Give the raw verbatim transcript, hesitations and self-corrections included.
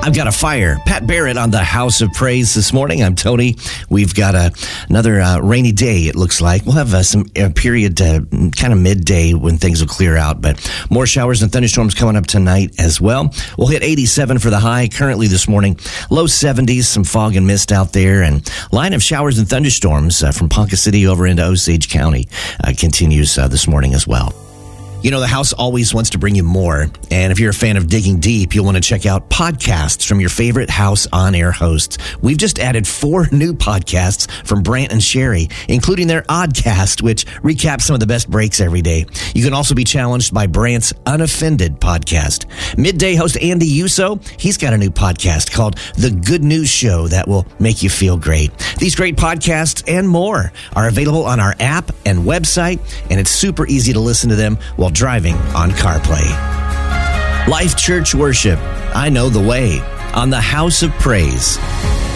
I've got a fire. Pat Barrett on the House of Praise this morning. I'm Tony. We've got a, another uh, rainy day, it looks like. We'll have uh, some uh, period uh, kind of midday when things will clear out, but more showers and thunderstorms coming up tonight as well. We'll hit eighty-seven for the high currently this morning. Low seventies, some fog and mist out there, and line of showers and thunderstorms uh, from Ponca City over into Osage County uh, continues uh, this morning as well. You know, the house always wants to bring you more. And if you're a fan of digging deep, you'll want to check out podcasts from your favorite House on-air hosts. We've just added four new podcasts from Brant and Sherry, including their Oddcast, which recaps some of the best breaks every day. You can also be challenged by Brant's Unoffended podcast. Midday host Andy Uso, he's got a new podcast called The Good News Show that will make you feel great. These great podcasts and more are available on our app and website, and it's super easy to listen to them while driving on CarPlay. Life Church Worship, I Know the Way, on the House of Praise.